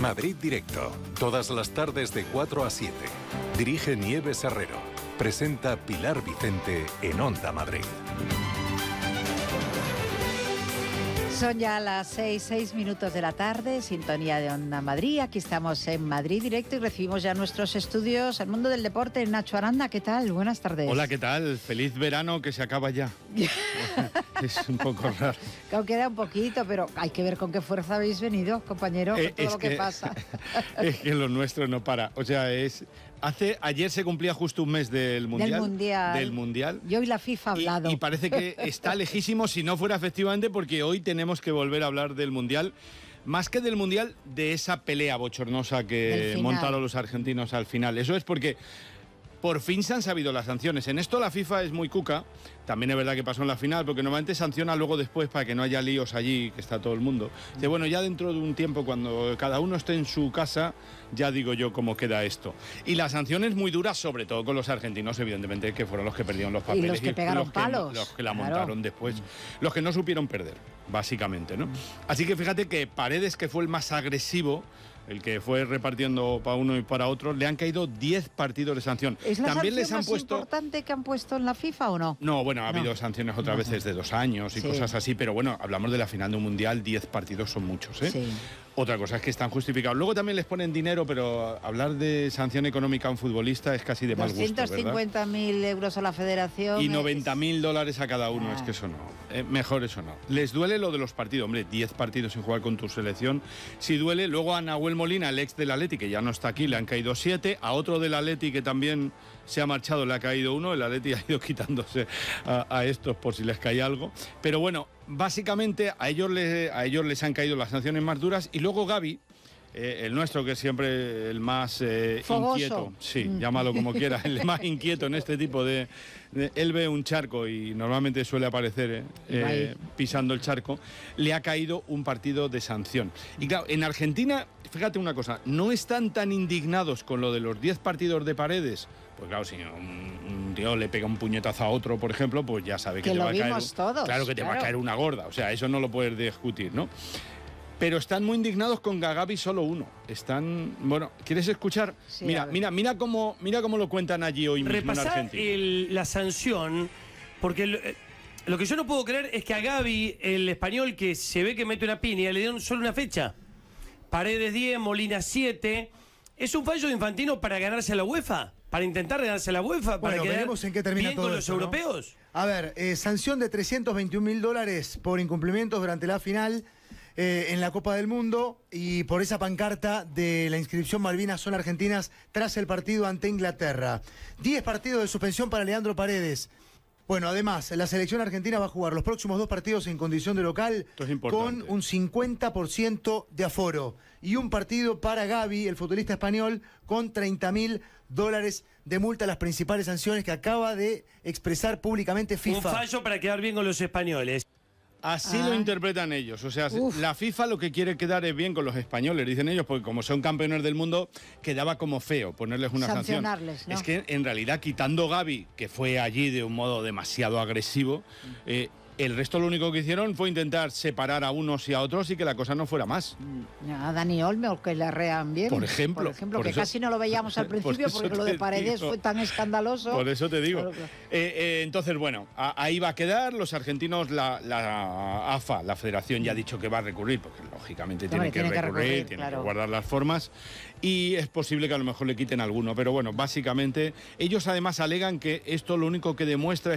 Madrid Directo, todas las tardes de 4 a 7. Dirige Nieves Herrero. Presenta Pilar Vicente en Onda Madrid. Son ya las 6 minutos de la tarde, sintonía de Onda Madrid. Aquí estamos en Madrid Directo y recibimos ya nuestros estudios al mundo del deporte. Nacho Aranda, ¿qué tal? Buenas tardes. Hola, ¿qué tal? Feliz verano que se acaba ya. Es un poco raro. Aún queda un poquito, pero hay que ver con qué fuerza habéis venido, compañero, con todo lo que pasa. Es que lo nuestro no para. O sea, ayer se cumplía justo un mes del Mundial. Del Mundial. Y hoy la FIFA ha hablado. Y parece que está lejísimo, si no fuera efectivamente, porque hoy tenemos que volver a hablar del Mundial. Más que del Mundial, de esa pelea bochornosa que montaron los argentinos al final. Eso es porque por fin se han sabido las sanciones. En esto la FIFA es muy cuca. También es verdad que pasó en la final, porque normalmente sanciona luego después para que no haya líos allí, que está todo el mundo. Dice, bueno, ya dentro de un tiempo, cuando cada uno esté en su casa, ya digo yo cómo queda esto. Y la sanción es muy dura, sobre todo con los argentinos, evidentemente, que fueron los que perdieron los papeles. Y los que pegaron palos. Los que la montaron después. Los que no supieron perder, básicamente, ¿no? Así que fíjate que Paredes, que fue el más agresivo, el que fue repartiendo para uno y para otro, le han caído 10 partidos de sanción. ¿Es la sanción más importante que han puesto en la FIFA o no? No, bueno, ha habido sanciones otras veces de 2 años y cosas así, pero bueno, hablamos de la final de un Mundial, 10 partidos son muchos, ¿eh? Sí. Otra cosa es que están justificados. Luego también les ponen dinero, pero hablar de sanción económica a un futbolista es casi de mal gusto, ¿verdad? 250.000 euros a la federación. Y $90.000 a cada uno, es que eso no. Mejor eso no. Les duele lo de los partidos. Hombre, 10 partidos sin jugar con tu selección. Si duele, luego a Nahuel Molina, el ex del Atleti, que ya no está aquí, le han caído 7. A otro del Atleti que también se ha marchado, le ha caído 1. El Atleti ha ido quitándose a estos por si les cae algo. Pero bueno, básicamente a ellos les han caído las sanciones más duras. Y luego Gavi, el nuestro, que es siempre el más inquieto, sí, llámalo como quiera, el más inquieto en este tipo de... Él ve un charco y normalmente suele aparecer pisando el charco, le ha caído un partido de sanción. Y claro, en Argentina, fíjate una cosa, no están tan indignados con lo de los 10 partidos de Paredes. Pues claro, si un tío le pega un puñetazo a otro, por ejemplo, pues ya sabe que te va a caer... Todos, claro que te va a caer una gorda, o sea, eso no lo puedes discutir, ¿no? Pero están muy indignados con Gavi solo uno. Están... Bueno, ¿quieres escuchar? Sí, mira cómo lo cuentan allí hoy mismo en Argentina. La sanción, porque lo que yo no puedo creer es que a Gavi, el español que se ve que mete una piña, le dieron solo una fecha. Paredes 10, Molina 7. ¿Es un fallo de Infantino para ganarse a la UEFA? ¿Para intentar ganarse a la UEFA? ¿Para quedar veremos en qué termina bien todo con los esto, europeos? ¿No? A ver, sanción de $321.000 por incumplimientos durante la final en la Copa del Mundo y por esa pancarta de la inscripción Malvinas son argentinas tras el partido ante Inglaterra. 10 partidos de suspensión para Leandro Paredes. Bueno, además, la selección argentina va a jugar los próximos 2 partidos en condición de local con un 50% de aforo. Y un partido para Gavi, el futbolista español, con $30.000 de multa, las principales sanciones que acaba de expresar públicamente FIFA. Un fallo para quedar bien con los españoles. Así lo interpretan ellos, o sea, la FIFA lo que quiere quedar es bien con los españoles, dicen ellos, porque como son campeones del mundo, quedaba como feo ponerles una sanción. ¿No? Es que en realidad, quitando Gavi, que fue allí de un modo demasiado agresivo, el resto lo único que hicieron fue intentar separar a unos y a otros y que la cosa no fuera más. A Dani Olmo, que le arrean bien. Por ejemplo que casi no lo veíamos al principio porque lo de Paredes fue tan escandaloso. Por eso te digo. Entonces, bueno, ahí va a quedar. Los argentinos, la AFA, la federación, ya ha dicho que va a recurrir, porque lógicamente tiene que recurrir, tiene que guardar las formas. Y es posible que a lo mejor le quiten alguno. Pero bueno, básicamente, ellos además alegan que esto lo único que demuestra es